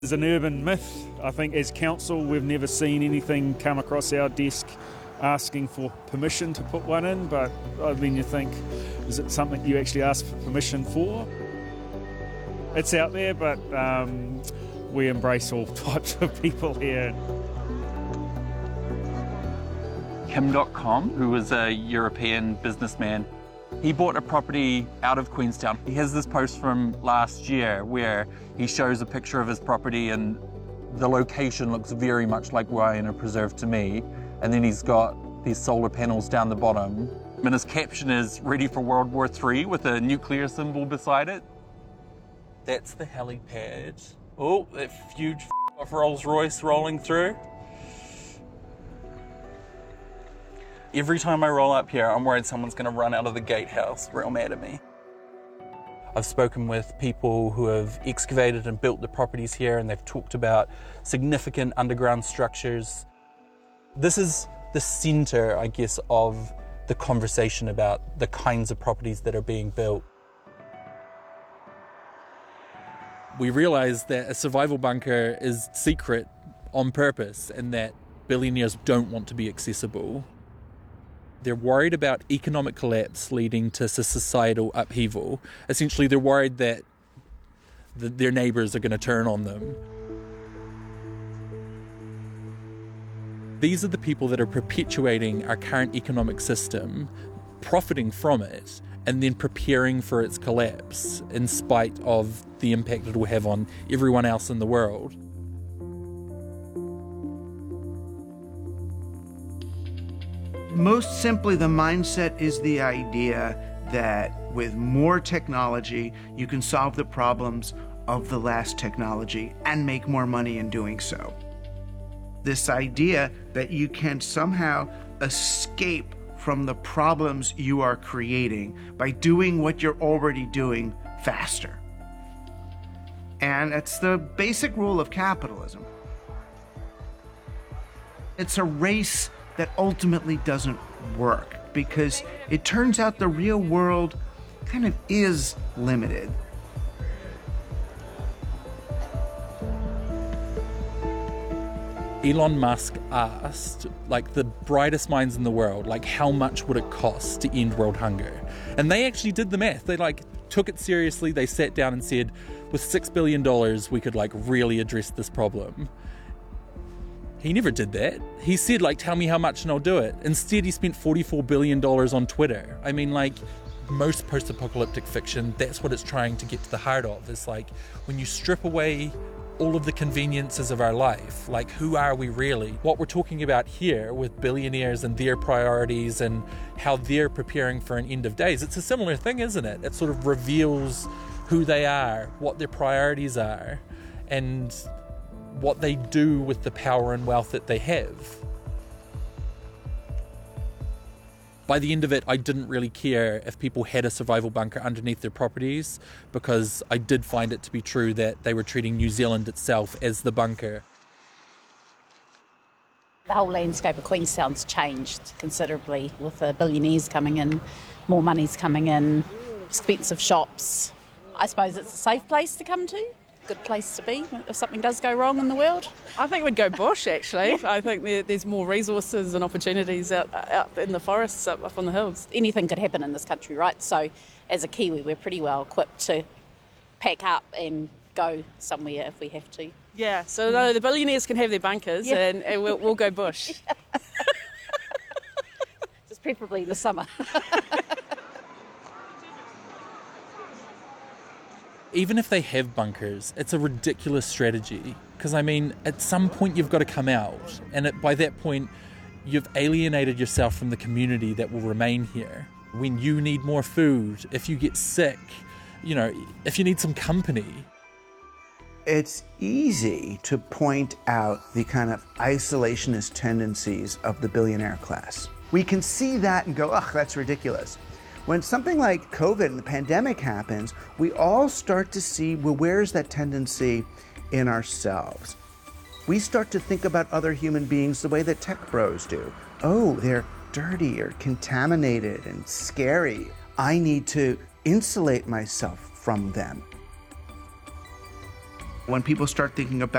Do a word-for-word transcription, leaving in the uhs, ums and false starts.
It's an urban myth. I think as council we've never seen anything come across our desk asking for permission to put one in, but I mean you think, is it something you actually ask for permission for? It's out there, but um, we embrace all types of people here. Kim dot com, who was a European businessman, he bought a property out of Queenstown. He has this post from last year where he shows a picture of his property and the location looks very much like Waina Preserve to me. And then he's got these solar panels down the bottom. And his caption is, "Ready for World War Three," with a nuclear symbol beside it. That's the helipad. Oh, that huge of Rolls Royce rolling through. Every time I roll up here, I'm worried someone's gonna run out of the gatehouse real mad at me. I've spoken with people who have excavated and built the properties here, and they've talked about significant underground structures. This is the center, I guess, of the conversation about the kinds of properties that are being built. We realize that a survival bunker is secret on purpose and that billionaires don't want to be accessible. They're worried about economic collapse leading to societal upheaval. Essentially, they're worried that the, their neighbours are going to turn on them. These are the people that are perpetuating our current economic system, profiting from it, and then preparing for its collapse in spite of the impact it will have on everyone else in the world. Most simply, the mindset is the idea that with more technology, you can solve the problems of the last technology and make more money in doing so. This idea that you can somehow escape from the problems you are creating by doing what you're already doing faster. And it's the basic rule of capitalism. It's a race that ultimately doesn't work because it turns out the real world kind of is limited. Elon Musk asked, like, the brightest minds in the world, like, how much would it cost to end world hunger? And they actually did the math. They, like, took it seriously. They sat down and said, with six billion dollars, we could, like, really address this problem. He never did that. He said, like, tell me how much and I'll do it. Instead, he spent forty-four billion dollars on Twitter. I mean, like, most post-apocalyptic fiction, that's what it's trying to get to the heart of. It's like, when you strip away all of the conveniences of our life, like, who are we really? What we're talking about here with billionaires and their priorities and how they're preparing for an end of days, it's a similar thing, isn't it? It sort of reveals who they are, what their priorities are, and what they do with the power and wealth that they have. By the end of it, I didn't really care if people had a survival bunker underneath their properties, because I did find it to be true that they were treating New Zealand itself as the bunker. The whole landscape of Queenstown's changed considerably with the billionaires coming in, more money's coming in, expensive shops. I suppose it's a safe place to come to. Good place to be if something does go wrong in the world. I think we'd go bush, actually. I think there, there's more resources and opportunities out, out in the forests, up, up on the hills. Anything could happen in this country, right? So as a Kiwi, we're pretty well equipped to pack up and go somewhere if we have to. Yeah, so no, the billionaires can have their bunkers, Yeah. and, and we'll, we'll go bush. Just preferably in the summer. Even if they have bunkers, it's a ridiculous strategy. Because, I mean, at some point you've got to come out. And at, by that point, you've alienated yourself from the community that will remain here. When you need more food, if you get sick, you know, if you need some company. It's easy to point out the kind of isolationist tendencies of the billionaire class. We can see that and go, ugh, that's ridiculous. When something like COVID and the pandemic happens, we all start to see, well, where's that tendency in ourselves? We start to think about other human beings the way that tech bros do. Oh, they're dirty or contaminated and scary. I need to insulate myself from them. When people start thinking about